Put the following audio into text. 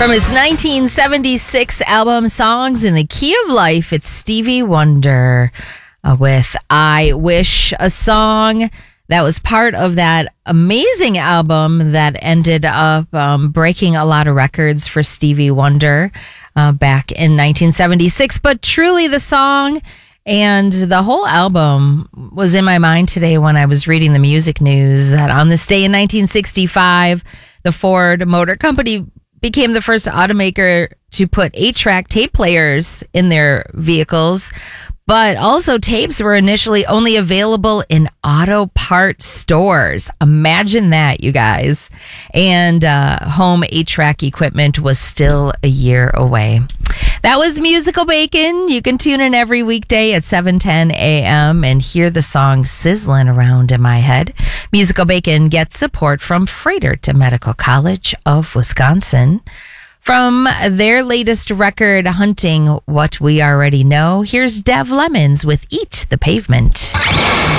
From his 1976 album Songs in the Key of Life, it's Stevie Wonder with I Wish, a song that was part of that amazing album that ended up breaking a lot of records for Stevie Wonder back in 1976. But truly the song and the whole album was in my mind today when I was reading the music news that on this day in 1965, the Ford Motor Company became the first automaker to put 8-track tape players in their vehicles. But also tapes were initially only available in auto parts stores. Imagine that, you guys. And home 8-track equipment was still a year away. That was Musical Bacon. You can tune in every weekday at 7:10 a.m. and hear the song sizzling around in my head. Musical Bacon gets support from Froedtert Medical College of Wisconsin. From their latest record, Hunting What We Already Know, here's Dev Lemons with Eat the Pavement.